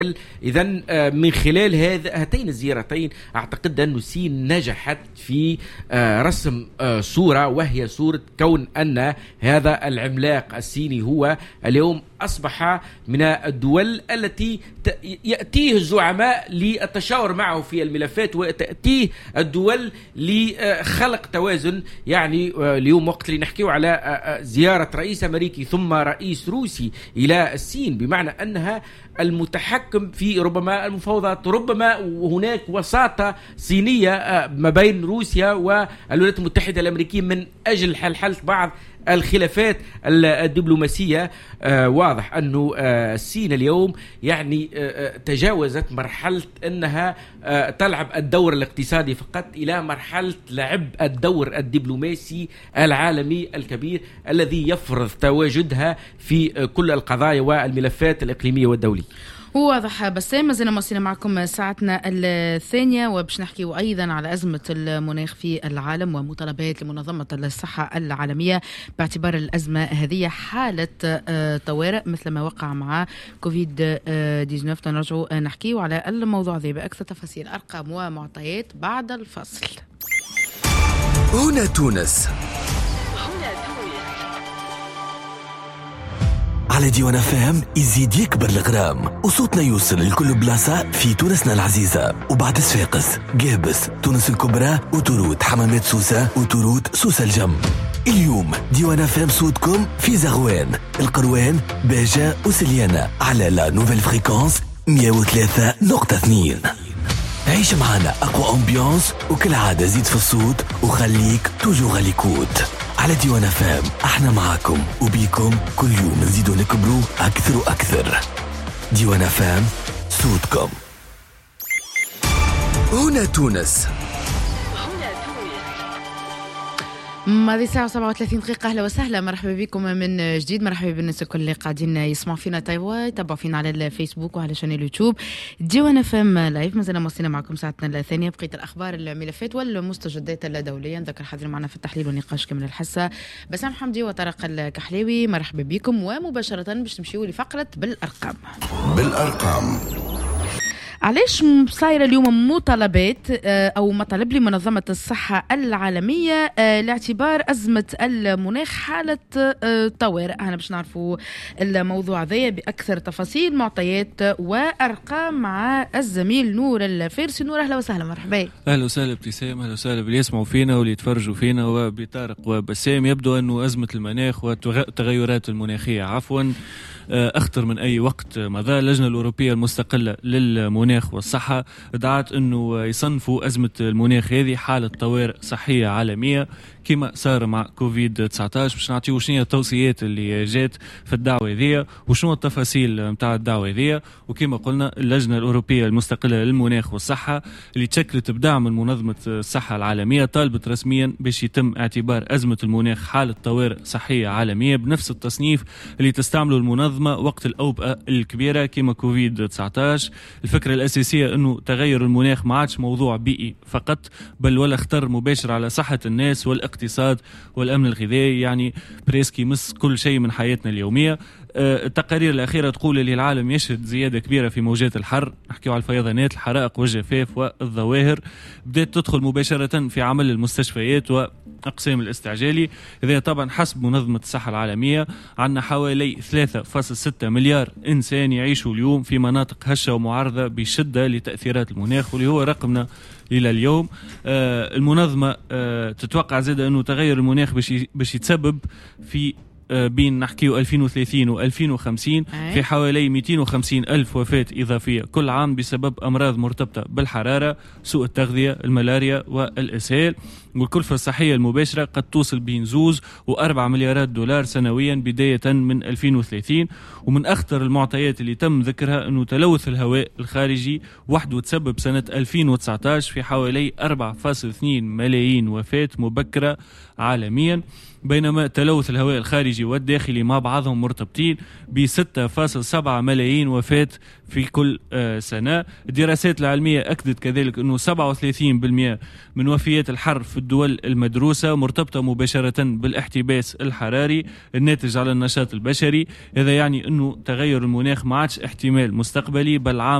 إذا من خلال هاتين الزيارتين أعتقد أن الصين نجحت في رسم صورة، وهي صورة كون أن هذا العملاق الصيني هو اليوم أصبح من الدول التي يأتيه الزعماء للتشاور معه في الملفات، وتأتيه الدول لخلق توازن. يعني اليوم وقت اللي نحكيه على زيارة رئيس أمريكي ثم رئيس روسي إلى الصين، بمعنى أنها المتحكم في ربما المفاوضات، ربما هناك وساطة صينية ما بين روسيا والولايات المتحدة الأمريكية من أجل حل بعض الخلافات الدبلوماسية. واضح أنه الصين اليوم يعني تجاوزت مرحلة أنها تلعب الدور الاقتصادي فقط إلى مرحلة لعب الدور الدبلوماسي العالمي الكبير الذي يفرض تواجدها في كل القضايا والملفات الإقليمية والدولية. واضح. بسام، ما زلنا مواصلين معكم ساعتنا الثانية، وباش نحكي أيضا على أزمة المناخ في العالم ومطالبات لمنظمة الصحة العالمية باعتبار الأزمة هذه حالة طوارئ مثل ما وقع مع كوفيد 19. نرجع نحكي على الموضوع ذي بأكثر تفاصيل، أرقام ومعطيات بعد الفصل. هنا تونس على ديوان فهم يزيد يكبر الغرام، وصوتنا يوصل لكل بلاصة في تونسنا العزيزة وبعد صفاقس، قابس، تونس الكبرى، وتورود، حمامات سوسة، وتورود سوسة الجم. اليوم ديوان فهم صوتكم في زغوان، القروان، باجة وسليانة على لا نوفيل فريكونس 103.2. عيش معنا أقوى أمبيانس، وكل عادة زيد في الصوت وخليك توجو غاليكوت. على ديوان فام احنا معاكم وبيكم كل يوم نزيدوا نكبروا أكثر وأكثر. ديوان فام صوتكم. هنا تونس. هذه الساعة 37 دقيقة. أهلا وسهلا، مرحبا بكم من جديد، مرحبا بالناس الكل اللي قاعدين يسمعوا فينا تايوا، يتابعوا فينا على الفيسبوك وعلى شانل اليوتيوب ديوان فام لايف. مازلنا موصلين معكم ساعتنا الثانية بقية الأخبار، الملفات والمستجدات الدولية. نذكر حاضر معنا في التحليل والنقاش كمان الحصة بسام حمدي وطارق الكحلاوي. مرحبا بكم، ومباشرة باش نمشيو لفقرة بالأرقام. علاش صايرة اليوم مطالبات أو مطالب لمنظمة الصحة العالمية لاعتبار أزمة المناخ حالة طوارئ؟ أنا باش نعرفوا الموضوع ذا بأكثر تفاصيل، معطيات وأرقام مع الزميل نور الفارسي. نور أهلا وسهلا، مرحبا. أهلا وسهلا ابتسام، أهلا وسهلا باللي يسمعوا فينا واللي يتفرجوا فينا. وبطارق وبسام، يبدو أنه أزمة المناخ والتغيرات المناخية أخطر من أي وقت مضى. اللجنة الأوروبية المستقلة للمناخ والصحة دعت أنه يصنفوا أزمة المناخ هذه حالة طوارئ صحية عالمية كما صار مع كوفيد 19. باش نعطيو شنو التوصيات اللي جات في الدعوة ذي وشنو التفاصيل متاع الدعوة ذي. وكما قلنا اللجنة الأوروبية المستقلة للمناخ والصحة اللي تشكلت بدعم من منظمة الصحة العالمية طالبت رسميا باش يتم اعتبار أزمة المناخ حالة طوارئ صحية عالمية بنفس التصنيف اللي تستعمله المنظمة وقت الأوبئة الكبيرة كما كوفيد 19. الفكرة الأساسية أنه تغير المناخ ما عادش موضوع بيئي فقط، بل ولا خطر مباشر على صحة الناس والاقتصاد والأمن الغذائي، يعني بريسك يمس كل شيء من حياتنا اليومية. التقارير الأخيرة تقول أن العالم يشهد زيادة كبيرة في موجات الحر، نحكيو على الفيضانات، الحرائق والجفاف والظواهر بدأت تدخل مباشرة في عمل المستشفيات وأقسام الاستعجالي. إذا طبعا حسب منظمة الصحة العالمية عندنا حوالي 3.6 مليار إنسان يعيشوا اليوم في مناطق هشة ومعرضة بشدة لتأثيرات المناخ، واللي هو رقمنا إلى اليوم. المنظمة تتوقع زاد أنه تغير المناخ باش يتسبب في بين نحكيو 2030 و 2050 في حوالي 250 ألف وفاة إضافية كل عام بسبب أمراض مرتبطة بالحرارة، سوء التغذية، الملاريا والإسهال. والكلفة الصحية المباشرة قد توصل بين 2 و4 مليارات دولار سنويا بداية من 2030. ومن أخطر المعطيات اللي تم ذكرها أنه تلوث الهواء الخارجي وحده تسبب سنة 2019 في حوالي 4.2 ملايين وفاة مبكرة عالميا، بينما تلوث الهواء الخارجي والداخلي مع بعضهم مرتبطين ب 6.7 ملايين وفاة في كل سنة. الدراسات العلمية أكدت كذلك أنه 37% من وفيات الحر في الدول المدروسة مرتبطة مباشرة بالاحتباس الحراري الناتج على النشاط البشري. هذا يعني أنه تغير المناخ ما عادش احتمال مستقبلي بل